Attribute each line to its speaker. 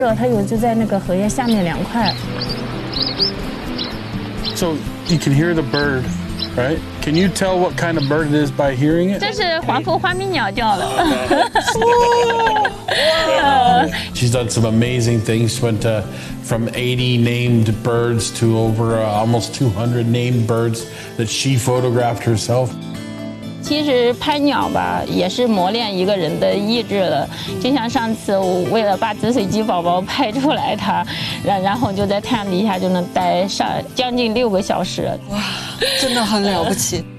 Speaker 1: 它有就在那个荷叶下面2块。
Speaker 2: So you can hear the bird, right? Can you tell what kind of bird it is by hearing it?
Speaker 3: 这是黄腹花蜜鸟叫的。
Speaker 2: She's done some amazing things. She went from 80 named birds to over almost 200 named birds that she photographed herself.
Speaker 3: 其实拍鸟吧，也是磨练一个人的意志的。就像上次我为了把紫水鸡宝宝拍出来它，然后就在太阳底下就能待将近6个小时。
Speaker 4: 哇，真的很了不起。